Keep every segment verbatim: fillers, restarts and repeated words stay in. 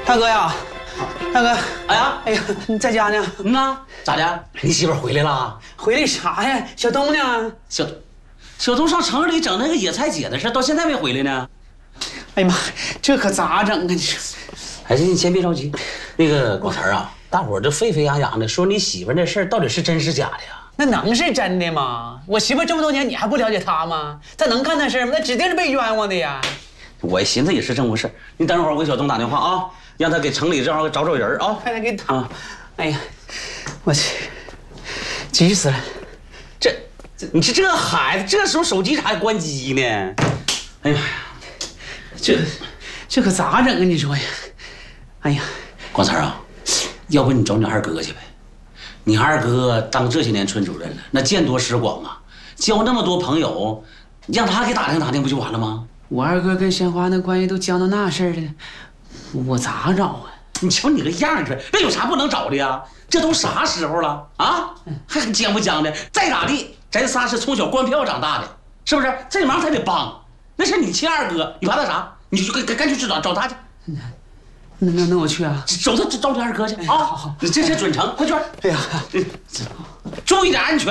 大哥呀，大哥， 哎呀， 哎呀，你在家呢？ 嗯呐，咋的？你媳妇回来了？ 回来啥呀？小东呢？ 小小东上城里整那个野菜姐的事，到现在没回来呢。 哎呀妈，这可咋整啊？你说， 哎，你先别着急，那个广财啊，大伙儿这沸沸扬扬的说你媳妇那事儿到底是真是假的呀？ 那能是真的吗？我媳妇这么多年，你还不了解她吗？她能干那事吗？那指定是被冤枉的呀。 我寻思也是这么回事，你等会儿我给小东打电话啊，让他给城里正好找找人啊。 快点给打！啊、哎呀，我去，急死了！ 这这，你是这孩子，这时候手机还关机呢？哎呀呀， 这这可咋整啊？你说呀？哎呀， 广财啊，要不你找你二哥去呗？你二哥当这些年村主任了，那见多识广啊，交那么多朋友，让他给打听打听不就完了吗？ 我二哥跟鲜花那关系都僵到那事儿了，我咋找啊？ 你瞧你个样儿，那有啥不能找的呀？这都啥时候了啊？还僵不僵的？再咋地，咱仨是从小官票长大的，是不是？这忙咱得帮。那是你亲二哥，你怕他啥？你就赶赶紧去找找他去。 那那那我去啊！ 走他找你二哥去啊！好好，你这是准成，快去！ 哎呀， 注意点安全。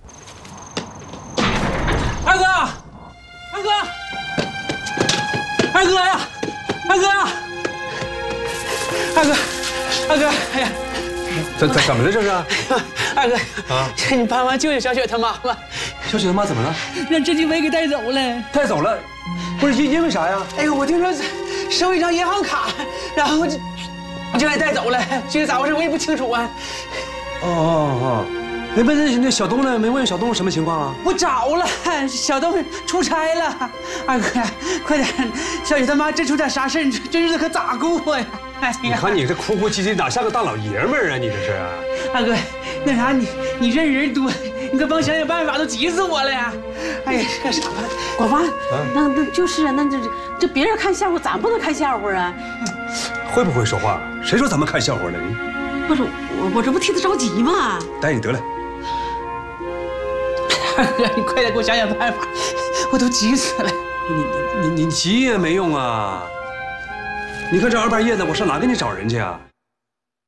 二哥，二哥，二哥呀，二哥，二哥，二哥，哎呀， 怎怎怎么了这是？ 二哥啊，你帮忙救救小雪她妈吧。 小雪他妈怎么了？ 让郑继伟给带走了。 带走了？不是因因为啥呀？ 哎呦，我听说收一张银行卡，然后就就给带走了。具体咋回事我也不清楚啊。 哦哦哦，那那那那小东呢？没问小东什么情况啊？ 我找了，小东出差了。二哥，快点，小雪他妈真出点啥事儿，这日子可咋过呀？哎呀， 你看你这哭哭唧唧，哪像个大老爷们儿啊？你这是？ 二哥，那啥，你你认人多，你可帮想想办法，都急死我了呀！哎呀，这啥办？ 广发，那那就是啊，那这这别人看笑话，咱不能看笑话啊。 会不会说话？谁说咱们看笑话了？ 不是我，我这不替他着急吗？ 带你得了。 二哥，你快点给我想想办法，我都急死了。 你你你你急也没用啊！你看这二半夜的，我上哪给你找人去啊？